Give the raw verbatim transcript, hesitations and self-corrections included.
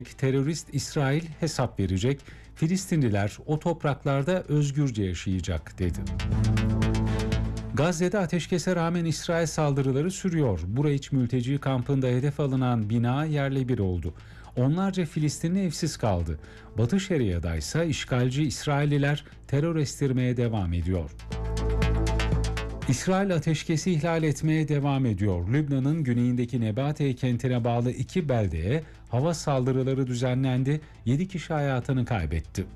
Terörist İsrail hesap verecek, Filistinliler o topraklarda özgürce yaşayacak dedi. Gazze'de ateşkese rağmen İsrail saldırıları sürüyor. Buraiç mülteci kampında hedef alınan bina yerle bir oldu. Onlarca Filistinli evsiz kaldı. Batı Şeria'da ise işgalci İsrailliler terör estirmeye devam ediyor. İsrail ateşkesi ihlal etmeye devam ediyor. Lübnan'ın güneyindeki Nebatiye kentine bağlı iki beldeye hava saldırıları düzenlendi. yedi kişi hayatını kaybetti.